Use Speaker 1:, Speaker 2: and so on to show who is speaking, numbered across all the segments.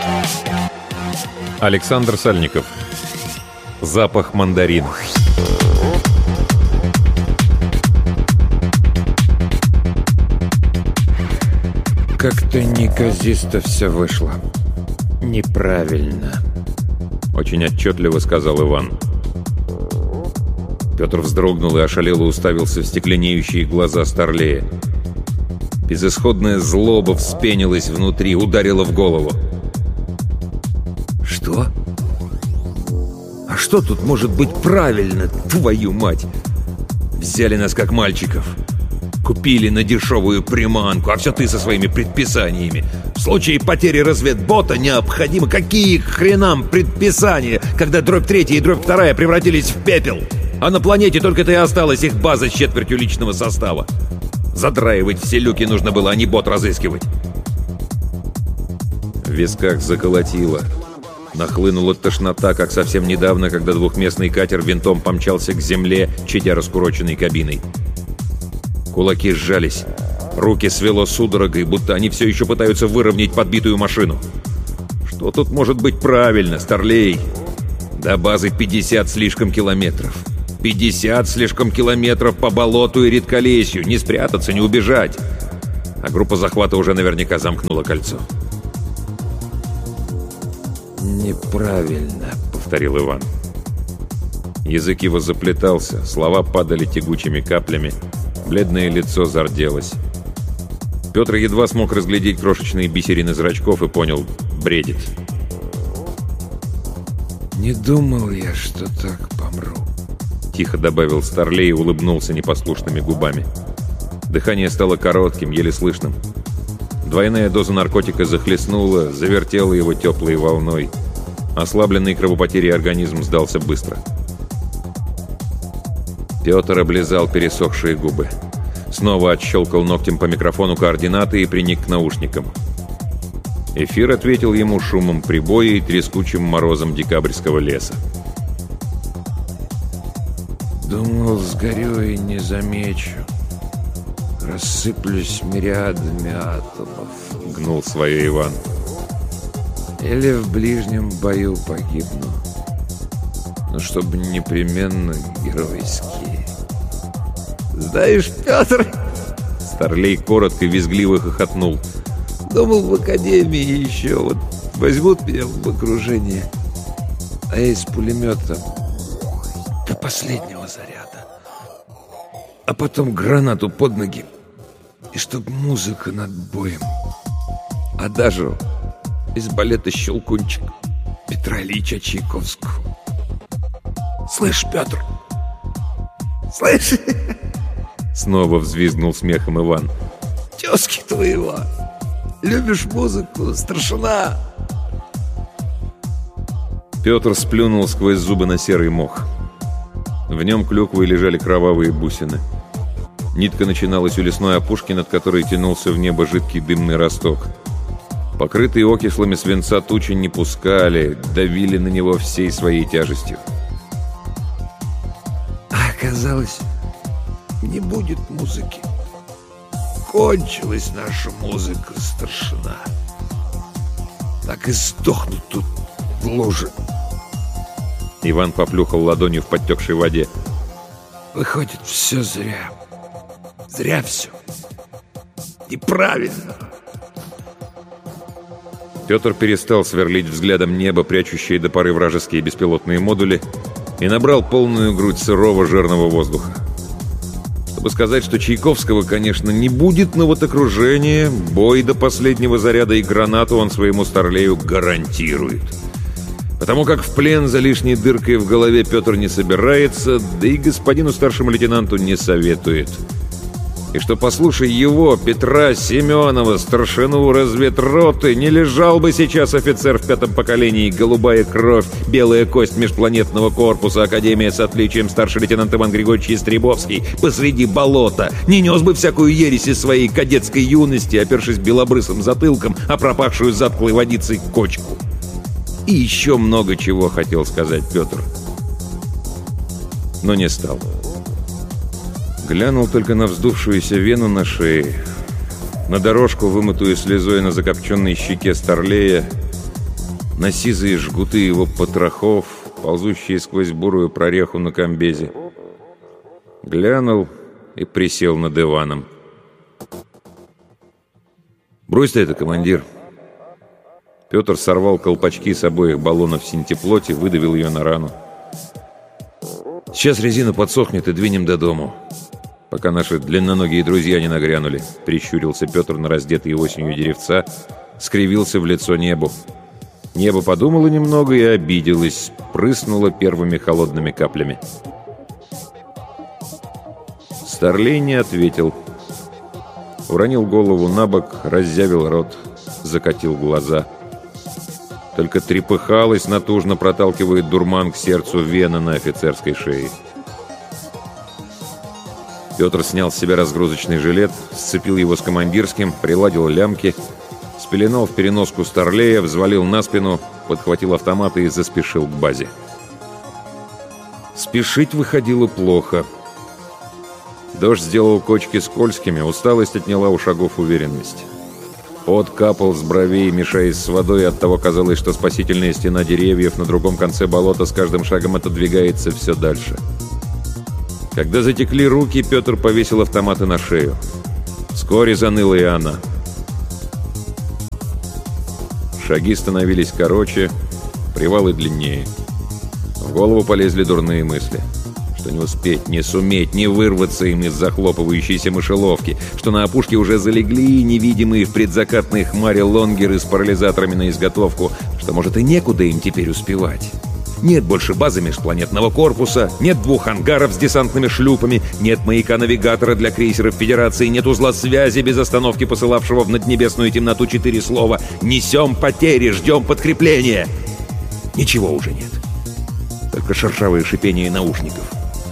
Speaker 1: Александр Сальников. Запах мандарина.
Speaker 2: Как-то неказисто все вышло. Неправильно.
Speaker 1: Очень отчетливо сказал Иван. Петр вздрогнул и ошалело уставился в стекленеющие глаза Старлея. Безысходная злоба вспенилась внутри, ударила в голову.
Speaker 2: Что? А что тут может быть правильно, твою мать?
Speaker 1: Взяли нас как мальчиков. Купили на дешевую приманку, а все ты со своими предписаниями. В случае потери разведбота необходимо... Какие к хренам предписания, когда дробь 3 и дробь 2 превратились в пепел? А на планете только-то и осталась их база с четвертью личного состава. Задраивать все люки нужно было, а не бот разыскивать. В висках заколотило. Нахлынула тошнота, как совсем недавно, когда двухместный катер винтом помчался к земле, чадя раскуроченной кабиной. Кулаки сжались. Руки свело судорогой, будто они все еще пытаются выровнять подбитую машину. Что тут может быть правильно, Старлей? До базы 50 слишком километров. 50 слишком километров по болоту и редколесью. Не спрятаться, не убежать. А группа захвата уже наверняка замкнула кольцо.
Speaker 2: «Неправильно»,
Speaker 1: — повторил Иван. Язык его заплетался, слова падали тягучими каплями, бледное лицо зарделось. Петр едва смог разглядеть крошечные бисерины зрачков и понял — бредит.
Speaker 2: «Не думал я, что так помру»,
Speaker 1: — тихо добавил Старлей и улыбнулся непослушными губами. Дыхание стало коротким, еле слышным. Двойная доза наркотика захлестнула, завертела его теплой волной. Ослабленный кровопотерей организм сдался быстро. Петр облизал пересохшие губы. Снова отщелкал ногтем по микрофону координаты и приник к наушникам. Эфир ответил ему шумом прибоя и трескучим морозом декабрьского леса.
Speaker 2: «Думал, сгорю и не замечу. Рассыплюсь мириадами атомов»,
Speaker 1: — гнул свое Иван.
Speaker 2: «Или в ближнем бою погибну. Но чтобы непременно геройски».
Speaker 3: «Знаешь, Петр...»
Speaker 1: Старлей коротко и визгливо хохотнул.
Speaker 3: «Думал, в академии еще вот возьмут меня в окружение,
Speaker 2: а я из пулемета до последнего заряда, а потом гранату под ноги, и чтоб музыка над боем, а даже из балета «Щелкунчик» Петра Ильича Чайковского. Слышь, Петр,
Speaker 3: слышь?»
Speaker 1: Снова взвизгнул смехом Иван.
Speaker 3: «Тезки твоего! Любишь музыку, старшина?»
Speaker 1: Петр сплюнул сквозь зубы на серый мох. В нем клюквой лежали кровавые бусины. Нитка начиналась у лесной опушки, над которой тянулся в небо жидкий дымный росток. Покрытые окислами свинца тучи не пускали, давили на него всей своей тяжестью.
Speaker 3: А оказалось, не будет музыки. Кончилась наша музыка, старшина. Так и сдохнут тут в луже.
Speaker 1: Иван поплюхал ладонью в подтекшей воде.
Speaker 3: Выходит, все зря. Зря все. Неправильно.
Speaker 1: Петр перестал сверлить взглядом небо, прячущие до поры вражеские беспилотные модули, и набрал полную грудь сырого жирного воздуха. Чтобы сказать, что Чайковского, конечно, не будет, но вот окружение, бой до последнего заряда и гранату он своему Старлею гарантирует. Потому как в плен за лишней дыркой в голове Петр не собирается, да и господину старшему лейтенанту не советует. И что, послушай его, Петра Семенова, старшину разведроты, не лежал бы сейчас офицер в 5-м поколении, голубая кровь, белая кость межпланетного корпуса, академия с отличием, старший лейтенант Иван Григорьевич Истребовский, посреди болота, не нес бы всякую ересь из своей кадетской юности, опершись белобрысым затылком, а пропахшую затклой водицей кочку. И еще много чего хотел сказать Петр, но не стал. Глянул только на вздувшуюся вену на шее, на дорожку, вымытую слезой на закопченной щеке Старлея, на сизые жгуты его потрохов, ползущие сквозь бурую прореху на комбезе. Глянул и присел над диваном. «Брось ты это, командир!» Петр сорвал колпачки с обоих баллонов синтеплоти, выдавил ее на рану. «Сейчас резина подсохнет и двинем до дому, пока наши длинноногие друзья не нагрянули», — прищурился Петр на раздетые осенью деревца, скривился в лицо небу. Небо подумало немного и обиделось, прыснуло первыми холодными каплями. Старлей не ответил. Уронил голову на бок, раззявил рот, закатил глаза. Только трепыхалась, натужно проталкивает дурман к сердцу вена на офицерской шее. Петр снял с себя разгрузочный жилет, сцепил его с командирским, приладил лямки, спеленал в переноску Старлея, взвалил на спину, подхватил автомат и заспешил к базе. Спешить выходило плохо. Дождь сделал кочки скользкими, усталость отняла у шагов уверенность. Пот капал с бровей, мешаясь с водой, и оттого казалось, что спасительная стена деревьев на другом конце болота с каждым шагом отодвигается все дальше. Когда затекли руки, Петр повесил автоматы на шею. Вскоре заныла и она. Шаги становились короче, привалы длиннее. В голову полезли дурные мысли. Что не успеть, не суметь, не вырваться им из захлопывающейся мышеловки, что на опушке уже залегли невидимые в предзакатной хмаре лонгеры с парализаторами на изготовку, что, может, и некуда им теперь успевать. Нет больше базы межпланетного корпуса, нет двух ангаров с десантными шлюпами, нет маяка-навигатора для крейсеров Федерации, нет узла связи без остановки, посылавшего в наднебесную темноту 4 слова «Несем потери, ждем подкрепления». Ничего уже нет. Только шершавое шипение наушников.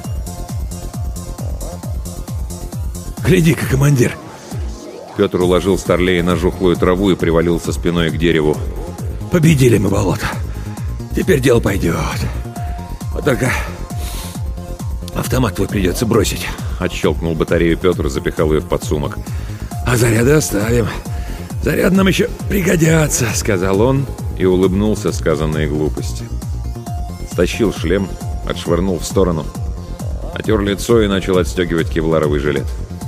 Speaker 2: «Гляди-ка, командир!»
Speaker 1: Петр уложил Старлея на жухлую траву и привалился спиной к дереву.
Speaker 2: «Победили мы болото. Теперь дело пойдет. Вот только автомат твой придется бросить».
Speaker 1: Отщелкнул батарею Петр, запихал ее в подсумок.
Speaker 2: «А заряды оставим. Заряд нам еще пригодятся», — сказал он
Speaker 1: и улыбнулся сказанной глупости. Стащил шлем, отшвырнул в сторону, отер лицо и начал отстегивать кевларовый жилет.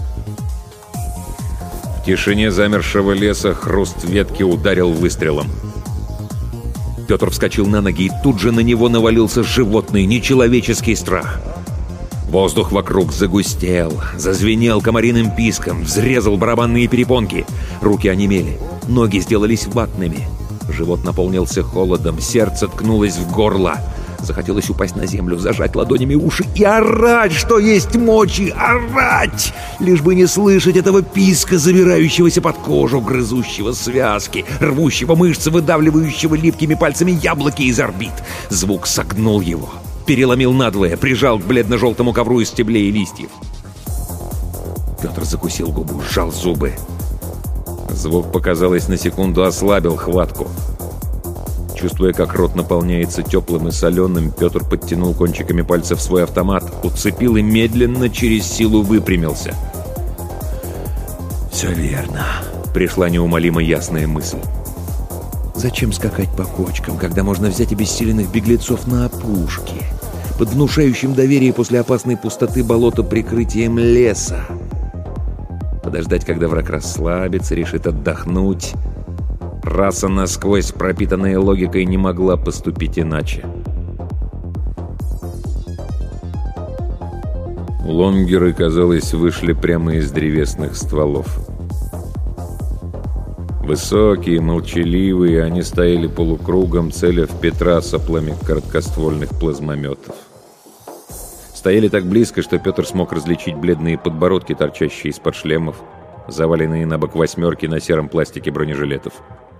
Speaker 1: В тишине замершего леса хруст ветки ударил выстрелом. Петр вскочил на ноги, и тут же на него навалился животный, нечеловеческий страх. Воздух вокруг загустел, зазвенел комариным писком, взрезал барабанные перепонки. Руки онемели, ноги сделались ватными. Живот наполнился холодом, сердце ткнулось в горло. Захотелось упасть на землю, зажать ладонями уши и орать, что есть мочи, орать! Лишь бы не слышать этого писка, забирающегося под кожу, грызущего связки, рвущего мышцы, выдавливающего липкими пальцами яблоки из орбит. Звук согнул его, переломил надвое, прижал к бледно-желтому ковру из стеблей и листьев. Петр закусил губу, сжал зубы. Звук, показалось, на секунду ослабил хватку. Чувствуя, как рот наполняется теплым и соленым, Петр подтянул кончиками пальцев свой автомат, уцепил и медленно через силу выпрямился. «Все верно», — пришла неумолимо ясная мысль. «Зачем скакать по кочкам, когда можно взять обессиленных беглецов на опушке, под внушающим доверие после опасной пустоты болота прикрытием леса? Подождать, когда враг расслабится, решит отдохнуть». Раса, насквозь пропитанная логикой, не могла поступить иначе. Лонгеры, казалось, вышли прямо из древесных стволов. Высокие, молчаливые, они стояли полукругом, целя в Петра соплами короткоствольных плазмометов. Стояли так близко, что Петр смог различить бледные подбородки, торчащие из-под шлемов, заваленные на бок восьмерки на сером пластике бронежилетов.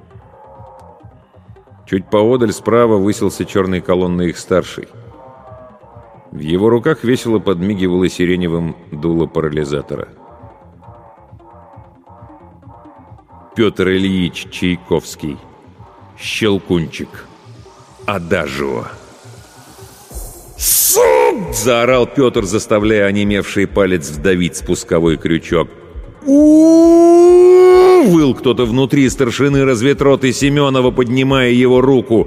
Speaker 1: Чуть поодаль справа высился черной колонной их старший. В его руках весело подмигивало сиреневым дуло парализатора. Петр Ильич Чайковский. Щелкунчик. Адажио. «Суп!» — заорал Петр, заставляя онемевший палец вдавить спусковой крючок. «У-у-у!» Выл кто-то внутри старшины разведроты Семенова, поднимая его руку.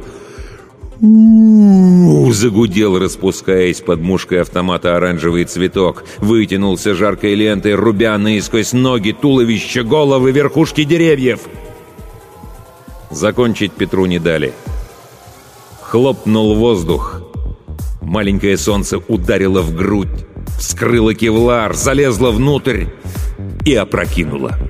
Speaker 1: Загудел, распускаясь под мушкой автомата оранжевый цветок. Вытянулся жаркой лентой, рубя наискось ноги, туловища, головы, верхушки деревьев. Закончить Петру не дали. Хлопнул воздух. Маленькое солнце ударило в грудь, вскрыло кевлар, залезло внутрь и опрокинуло.